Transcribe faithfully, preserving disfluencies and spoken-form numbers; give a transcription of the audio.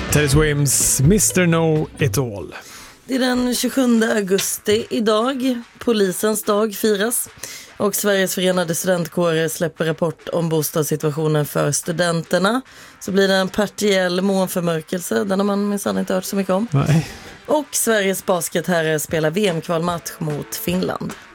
Teddy Swims mister Know It All. Det är den tjugosjunde augusti idag. Polisens dag firas. Och Sveriges förenade studentkårer släpper rapport om bostadssituationen för studenterna. Så blir det en partiell månförmörkelse. Den har man minsann inte hört så mycket om. Nej. Och Sveriges basketherrar spelar V M-kvalmatch mot Finland.